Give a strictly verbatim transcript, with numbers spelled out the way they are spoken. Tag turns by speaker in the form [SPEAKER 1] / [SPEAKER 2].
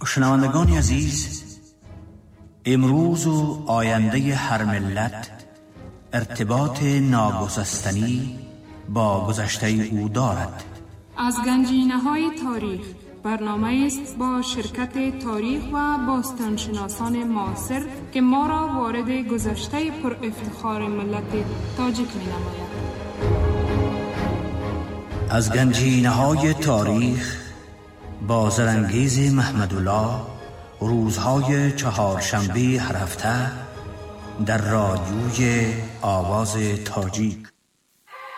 [SPEAKER 1] شنوندگان عزیز، امروز و آینده هر ملت ارتباط ناگسستنی با گذشته او دارد.
[SPEAKER 2] از گنجینه‌های تاریخ برنامه است با شرکت تاریخ و باستانشناسان معاصر که ما را وارد گذشته پر افتخار ملت تاجیک می نماید.
[SPEAKER 1] از گنجینه‌های تاریخ با زرانگیز محمدالله، روزهای چهارشنبه هر هفته در رادیوی آواز تاجیک.